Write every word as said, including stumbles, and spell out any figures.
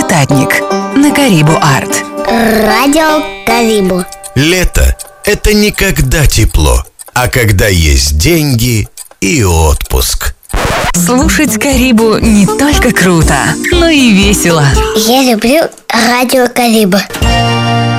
Цитатник на Карибу Арт. Радио Карибу. Лето – это не когда тепло, а когда есть деньги и отпуск. Слушать Карибу не только круто, но и весело. Я люблю Радио Карибу.